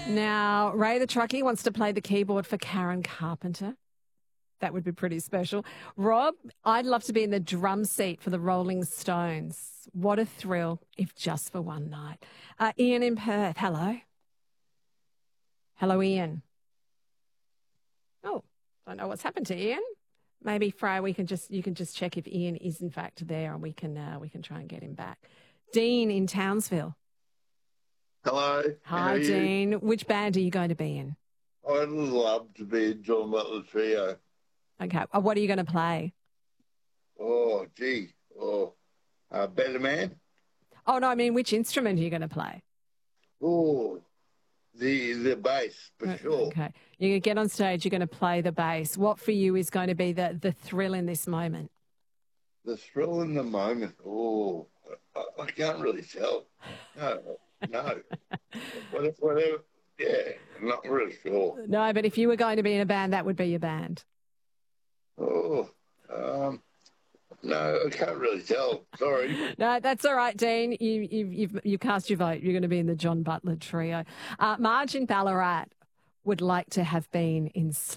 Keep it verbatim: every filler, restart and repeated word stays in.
Now, Ray the Truckie wants to play the keyboard for Karen Carpenter. That would be pretty special. Rob, I'd love to be in the drum seat for the Rolling Stones. What a thrill, if just for one night. Uh, Ian in Perth, hello. Hello, Ian. Oh, I don't know what's happened to Ian. Maybe Freya, we can just you can just check if Ian is in fact there, and we can uh, we can try and get him back. Dean in Townsville. Hello. Hi, Dean. Which band are you going to be in? I'd love to be in John Butler Trio. Okay. Uh, what are you going to play? Oh, gee. Oh, uh, Better Man. Oh, no, I mean, which instrument are you going to play? Oh, the the bass, for Uh, sure. Okay. You're going to get on stage, you're going to play the bass. What for you is going to be the, the thrill in this moment? The thrill in the moment. Oh, I, I can't really tell. No, no. Whatever, whatever. Yeah, I'm not really sure. No, but if you were going to be in a band, that would be your band. Oh, um, no, I can't really tell. Sorry. No, that's all right, Dean. You, you've, you've, you've cast your vote. You're going to be in the John Butler Trio. Uh, Marge in Ballarat would like to have been in